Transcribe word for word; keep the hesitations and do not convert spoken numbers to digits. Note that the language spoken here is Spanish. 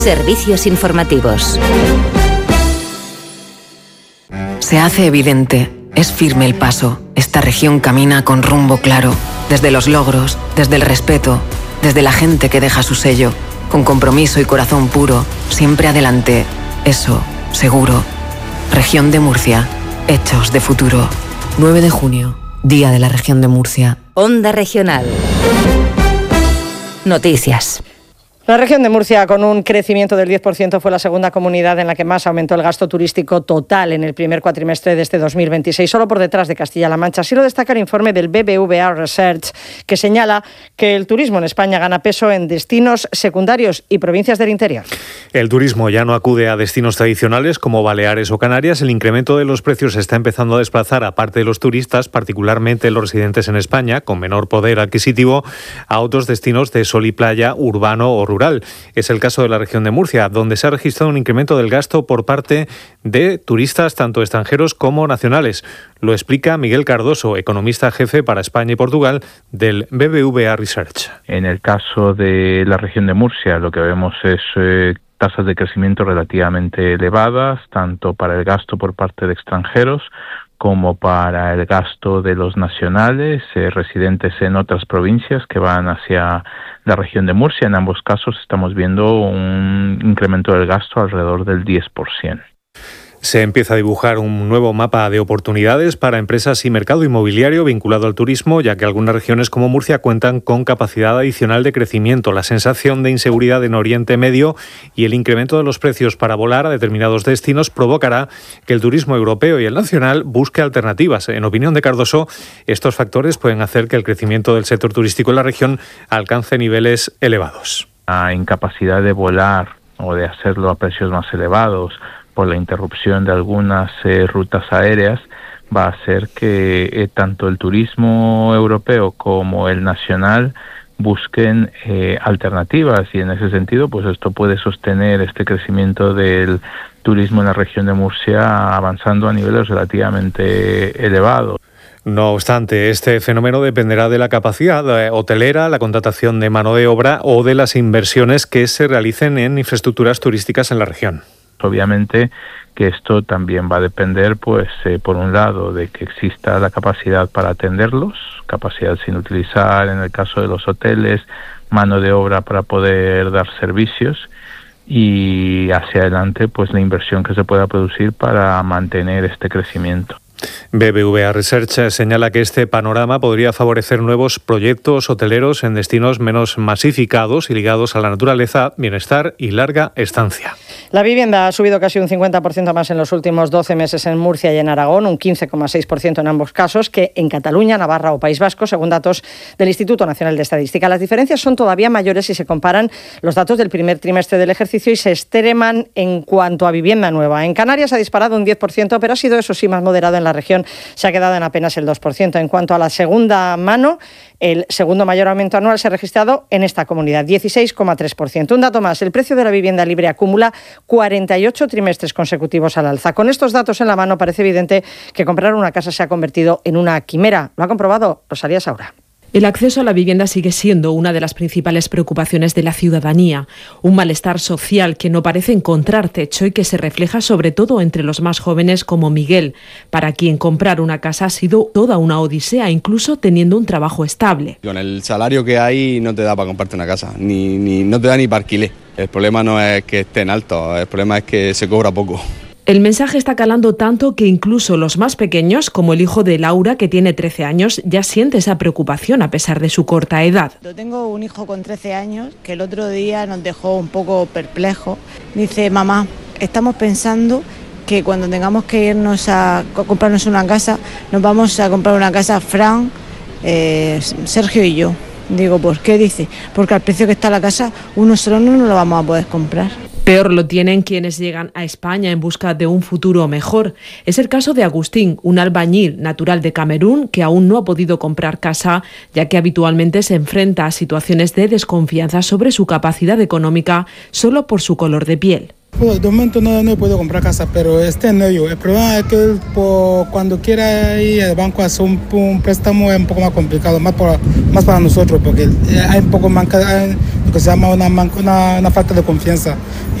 Servicios informativos. Se hace evidente, es firme el paso. Esta región camina con rumbo claro, desde los logros, desde el respeto, desde la gente que deja su sello, con compromiso y corazón puro, siempre adelante. Eso, seguro. Región de Murcia, hechos de futuro. nueve de junio, Día de la Región de Murcia. Onda Regional. Noticias. La región de Murcia, con un crecimiento del diez por ciento, fue la segunda comunidad en la que más aumentó el gasto turístico total en el primer cuatrimestre de este dos mil veintiséis, solo por detrás de Castilla-La Mancha. Así lo destaca el informe del B B V A Research, que señala que el turismo en España gana peso en destinos secundarios y provincias del interior. El turismo ya no acude a destinos tradicionales como Baleares o Canarias. El incremento de los precios está empezando a desplazar a parte de los turistas, particularmente los residentes en España, con menor poder adquisitivo, a otros destinos de sol y playa, urbano o rural. Es el caso de la región de Murcia, donde se ha registrado un incremento del gasto por parte de turistas, tanto extranjeros como nacionales. Lo explica Miguel Cardoso, economista jefe para España y Portugal del B B V A Research. En el caso de la región de Murcia, lo que vemos es eh, tasas de crecimiento relativamente elevadas, tanto para el gasto por parte de extranjeros como para el gasto de los nacionales, eh, residentes en otras provincias que van hacia la región de Murcia. En ambos casos estamos viendo un incremento del gasto alrededor del diez por ciento. Se empieza a dibujar un nuevo mapa de oportunidades para empresas y mercado inmobiliario vinculado al turismo, ya que algunas regiones como Murcia cuentan con capacidad adicional de crecimiento. La sensación de inseguridad en Oriente Medio y el incremento de los precios para volar a determinados destinos provocará que el turismo europeo y el nacional busque alternativas. En opinión de Cardoso, estos factores pueden hacer que el crecimiento del sector turístico en la región alcance niveles elevados. La incapacidad de volar o de hacerlo a precios más elevados por la interrupción de algunas eh, rutas aéreas va a hacer que eh, tanto el turismo europeo como el nacional busquen eh, alternativas, y en ese sentido pues esto puede sostener este crecimiento del turismo en la región de Murcia avanzando a niveles relativamente elevados. No obstante, este fenómeno dependerá de la capacidad hotelera, la contratación de mano de obra o de las inversiones que se realicen en infraestructuras turísticas en la región. Obviamente que esto también va a depender, pues, eh, por un lado, de que exista la capacidad para atenderlos, capacidad sin utilizar en el caso de los hoteles, mano de obra para poder dar servicios, y hacia adelante, pues, la inversión que se pueda producir para mantener este crecimiento. B B V A Research señala que este panorama podría favorecer nuevos proyectos hoteleros en destinos menos masificados y ligados a la naturaleza, bienestar y larga estancia. La vivienda ha subido casi un cincuenta por ciento más en los últimos doce meses en Murcia y en Aragón, un quince coma seis por ciento en ambos casos, que en Cataluña, Navarra o País Vasco, según datos del Instituto Nacional de Estadística. Las diferencias son todavía mayores si se comparan los datos del primer trimestre del ejercicio y se extreman en cuanto a vivienda nueva. En Canarias ha disparado un diez por ciento, pero ha sido, eso sí, más moderado en la región. Se ha quedado en apenas el dos por ciento. En cuanto a la segunda mano, el segundo mayor aumento anual se ha registrado en esta comunidad, dieciséis coma tres por ciento. Un dato más, el precio de la vivienda libre acumula cuarenta y ocho trimestres consecutivos al alza. Con estos datos en la mano parece evidente que comprar una casa se ha convertido en una quimera. Lo ha comprobado Rosalía Saura. El acceso a la vivienda sigue siendo una de las principales preocupaciones de la ciudadanía, un malestar social que no parece encontrar techo y que se refleja sobre todo entre los más jóvenes como Miguel, para quien comprar una casa ha sido toda una odisea, incluso teniendo un trabajo estable. Con el salario que hay no te da para comprarte una casa, ni, ni no te da ni para alquiler. El problema no es que estén altos, el problema es que se cobra poco. El mensaje está calando tanto que incluso los más pequeños, como el hijo de Laura, que tiene trece años, ya siente esa preocupación a pesar de su corta edad. Yo tengo un hijo con trece años que el otro día nos dejó un poco perplejos. Dice, mamá, estamos pensando que cuando tengamos que irnos a comprarnos una casa, nos vamos a comprar una casa Fran, eh, Sergio y yo. Digo, ¿por qué? Dice, porque al precio que está la casa, uno solo no nos lo vamos a poder comprar. Peor lo tienen quienes llegan a España en busca de un futuro mejor. Es el caso de Agustín, un albañil natural de Camerún que aún no ha podido comprar casa, ya que habitualmente se enfrenta a situaciones de desconfianza sobre su capacidad económica solo por su color de piel. Bueno, de momento no, no he podido comprar casa, pero está en ello. El problema es que por, cuando quiera ir al banco a hacer un, un préstamo es un poco más complicado, más, por, más para nosotros, porque hay un poco manca, hay lo que se llama una, una, una falta de confianza.